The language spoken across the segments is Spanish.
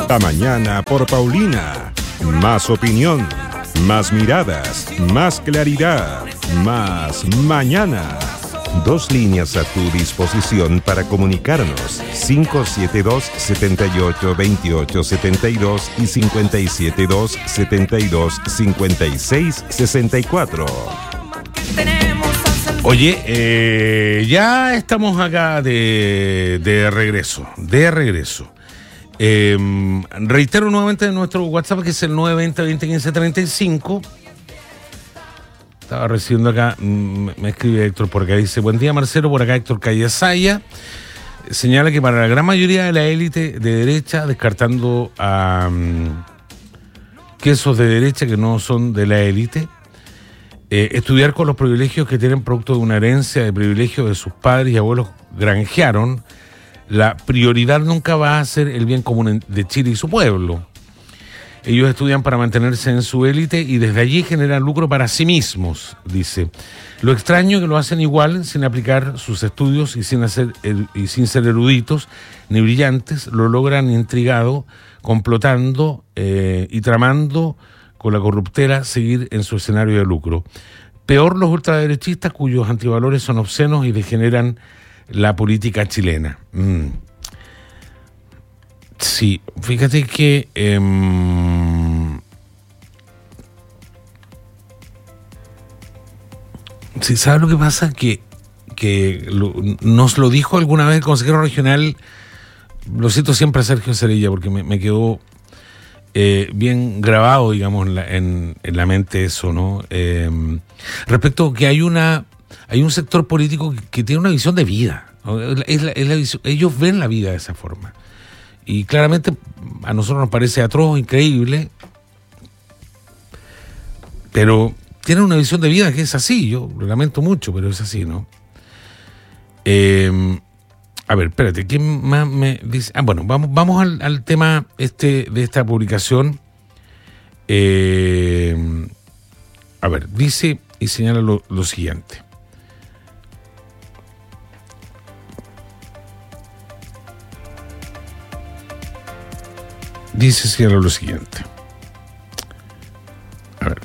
La mañana por Paulina. Más opinión, más miradas, más claridad, más mañana. 2 líneas a tu disposición para comunicarnos. 572-7828-72 y 572-7256-64. Oye, ya estamos acá de regreso. Reitero nuevamente nuestro WhatsApp, que es el 920-2015-35. Estaba recibiendo acá, me escribe Héctor por acá, dice: buen día Marcelo, por acá Héctor Callasaya. Señala que para la gran mayoría de la élite de derecha, descartando a quesos de derecha que no son de la élite, estudiar con los privilegios que tienen producto de una herencia de privilegios de sus padres y abuelos granjearon, la prioridad nunca va a ser el bien común de Chile y su pueblo. Ellos estudian para mantenerse en su élite y desde allí generan lucro para sí mismos, dice. Lo extraño es que lo hacen igual, sin aplicar sus estudios y sin ser eruditos ni brillantes, lo logran intrigado, complotando y tramando con la corruptera seguir en su escenario de lucro. Peor los ultraderechistas, cuyos antivalores son obscenos y degeneran la política chilena. Sí, fíjate que sí, ¿sabes lo que pasa? Que nos lo dijo alguna vez el consejero regional, lo cito siempre a Sergio Cerilla porque me quedó bien grabado, digamos, en la mente eso, ¿no? Respecto a que hay un sector político que tiene una visión de vida, ¿no? Es la visión, ellos ven la vida de esa forma. Y claramente a nosotros nos parece atroz, increíble, pero tienen una visión de vida que es así. Yo lo lamento mucho, pero es así, ¿no? A ver, espérate, ¿quién más me dice? Bueno, vamos al tema de esta publicación. A ver, dice y señala lo siguiente. Dice, señala lo siguiente. A ver.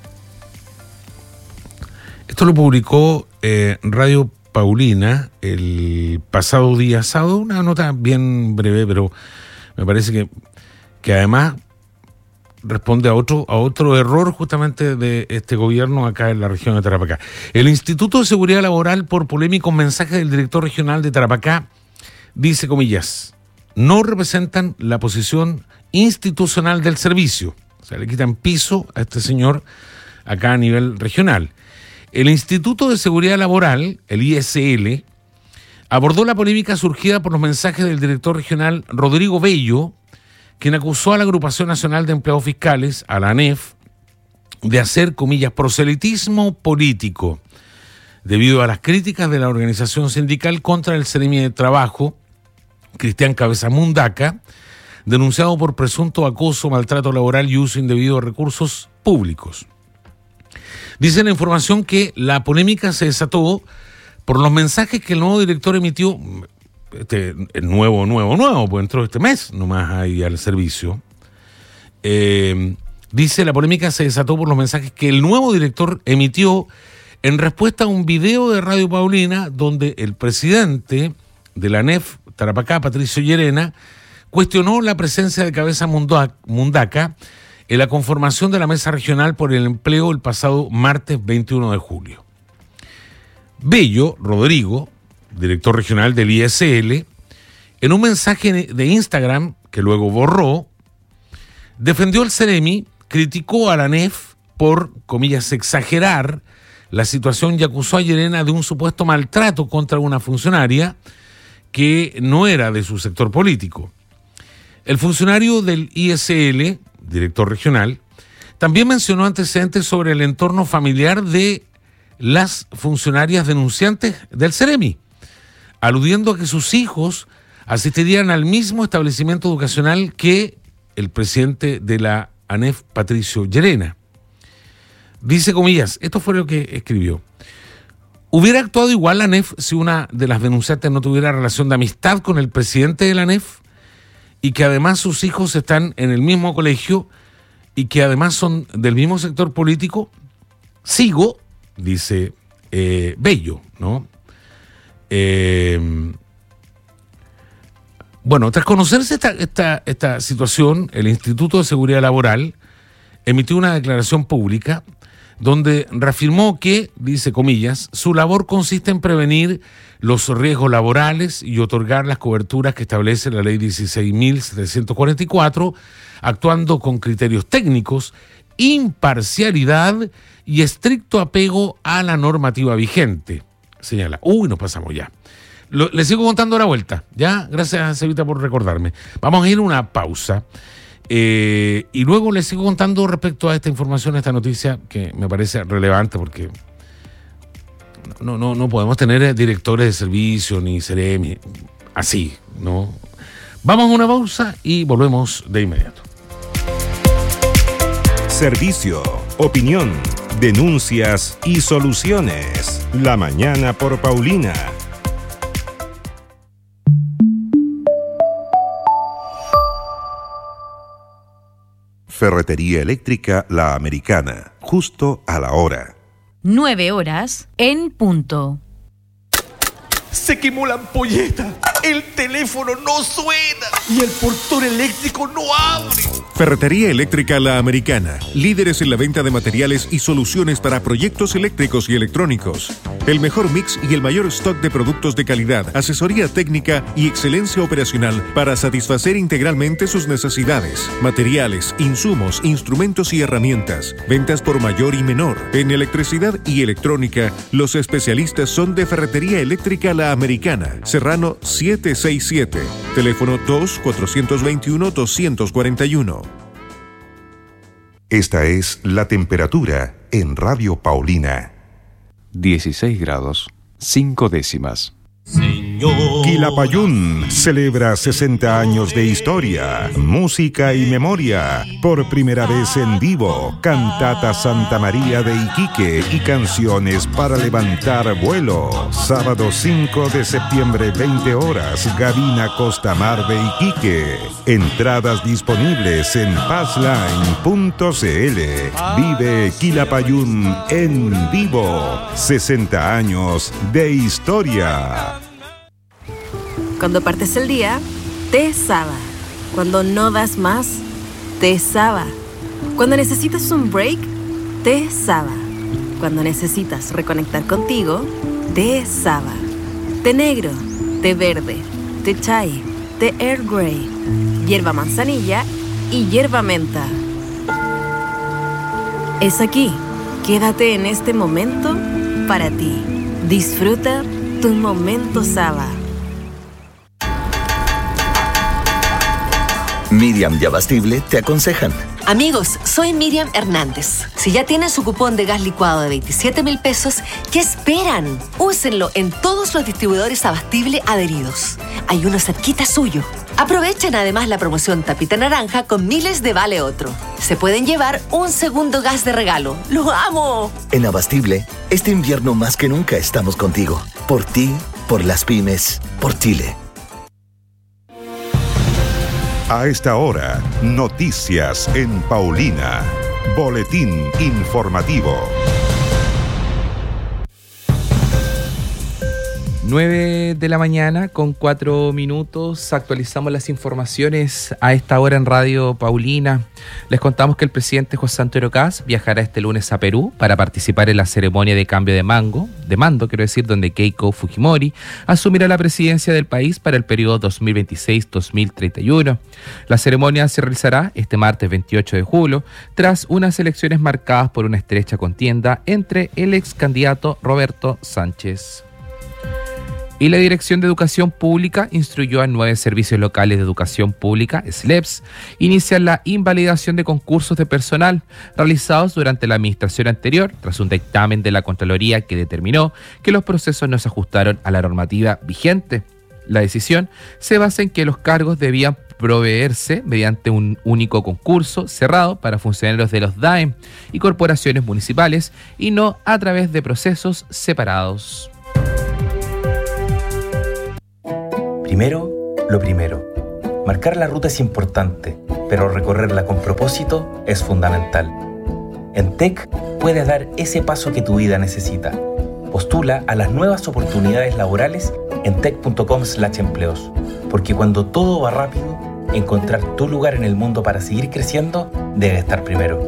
Esto lo publicó Radio Paulina el pasado día sábado, una nota bien breve, pero me parece que además responde a otro error justamente de este gobierno acá en la región de Tarapacá. El Instituto de Seguridad Laboral, por polémicos mensajes del director regional de Tarapacá, dice, comillas, no representan la posición institucional del servicio. O sea, le quitan piso a este señor acá a nivel regional. El Instituto de Seguridad Laboral, el ISL, abordó la polémica surgida por los mensajes del director regional Rodrigo Bello, quien acusó a la Agrupación Nacional de Empleados Fiscales, a la ANEF, de hacer, comillas, proselitismo político, debido a las críticas de la organización sindical contra el Seremi de Trabajo, Cristian Cabeza Mundaca, denunciado por presunto acoso, maltrato laboral y uso indebido de recursos públicos. Dice la información que la polémica se desató por los mensajes que el nuevo director emitió, el nuevo, pues entró este mes nomás ahí al servicio. Dice la polémica se desató por los mensajes que el nuevo director emitió en respuesta a un video de Radio Paulina donde el presidente de la ANEF Tarapacá, Patricio Llerena, cuestionó la presencia de Cabeza Mundaca en la conformación de la Mesa Regional por el Empleo el pasado martes 21 de julio. Bello, Rodrigo, director regional del ISL, en un mensaje de Instagram que luego borró, defendió al Seremi, criticó a la ANEF por, comillas, exagerar la situación y acusó a Llerena de un supuesto maltrato contra una funcionaria que no era de su sector político. El funcionario del ISL, director regional, también mencionó antecedentes sobre el entorno familiar de las funcionarias denunciantes del Seremi, aludiendo a que sus hijos asistirían al mismo establecimiento educacional que el presidente de la ANEF, Patricio Llerena. Dice, comillas, esto fue lo que escribió: ¿hubiera actuado igual la ANEF si una de las denunciantes no tuviera relación de amistad con el presidente de la ANEF? y que además sus hijos están en el mismo colegio y que además son del mismo sector político, sigo, dice Bello, ¿no? Bueno, tras conocerse esta situación, el Instituto de Seguridad Laboral emitió una declaración pública donde reafirmó que, dice comillas, su labor consiste en prevenir los riesgos laborales y otorgar las coberturas que establece la ley 16.744, actuando con criterios técnicos, imparcialidad y estricto apego a la normativa vigente. Señala. Nos pasamos ya. Le sigo contando a la vuelta, ¿ya? Gracias, Evita, por recordarme. Vamos a ir a una pausa. Y luego les sigo contando respecto a esta información, a esta noticia que me parece relevante porque no podemos tener directores de servicio ni Seremi así, ¿no? Vamos a una pausa y volvemos de inmediato. Servicio, opinión, denuncias y soluciones. La mañana por Paulina. Ferretería Eléctrica La Americana, justo a la hora. 9 horas en punto. Se quemó la ampolleta, el teléfono no suena y el portón eléctrico no abre. Ferretería Eléctrica La Americana, líderes en la venta de materiales y soluciones para proyectos eléctricos y electrónicos. El mejor mix y el mayor stock de productos de calidad, asesoría técnica y excelencia operacional para satisfacer integralmente sus necesidades. Materiales, insumos, instrumentos y herramientas. Ventas por mayor y menor. En electricidad y electrónica, los especialistas son de Ferretería Eléctrica La Americana, Serrano 767, teléfono 2-421-241. Esta es la temperatura en Radio Paulina. 16 grados, 5 décimas. Quilapayún celebra 60 años de historia, música y memoria. Por primera vez en vivo, Cantata Santa María de Iquique y canciones para levantar vuelo. Sábado 5 de septiembre, 20 horas, Gavina Costa Mar de Iquique. Entradas disponibles en passline.cl. Vive Quilapayún en vivo. 60 años de historia. Cuando partes el día, te Saba. Cuando no das más, te Saba. Cuando necesitas un break, te Saba. Cuando necesitas reconectar contigo, te Saba. Té negro, té verde, té chai, té Earl Grey, hierba manzanilla y hierba menta. Es aquí. Quédate en este momento para ti. Disfruta tu momento Saba. Miriam y Abastible te aconsejan. Amigos, soy Miriam Hernández. Si ya tienen su cupón de gas licuado de 27,000 pesos, ¿qué esperan? Úsenlo en todos los distribuidores Abastible adheridos. Hay uno cerquita suyo. Aprovechen además la promoción Tapita Naranja con miles de vale otro. Se pueden llevar un segundo gas de regalo. ¡Lo amo! En Abastible, este invierno más que nunca estamos contigo. Por ti, por las pymes, por Chile. A esta hora, noticias en Paulina. Boletín informativo. 9 de la mañana con 4 minutos. Actualizamos las informaciones a esta hora en Radio Paulina. Les contamos que el presidente José Antonio Kast viajará este lunes a Perú para participar en la ceremonia de cambio de mando, donde Keiko Fujimori asumirá la presidencia del país para el periodo 2026-2031. La ceremonia se realizará este martes 28 de julio, tras unas elecciones marcadas por una estrecha contienda entre el ex candidato Roberto Sánchez. Y la Dirección de Educación Pública instruyó a 9 servicios locales de educación pública, SLEPS, iniciar la invalidación de concursos de personal realizados durante la administración anterior, tras un dictamen de la Contraloría que determinó que los procesos no se ajustaron a la normativa vigente. La decisión se basa en que los cargos debían proveerse mediante un único concurso cerrado para funcionarios de los DAEM y corporaciones municipales y no a través de procesos separados. Primero, lo primero. Marcar la ruta es importante, pero recorrerla con propósito es fundamental. En TEC puedes dar ese paso que tu vida necesita. Postula a las nuevas oportunidades laborales en tec.com/empleos, porque cuando todo va rápido, encontrar tu lugar en el mundo para seguir creciendo debe estar primero.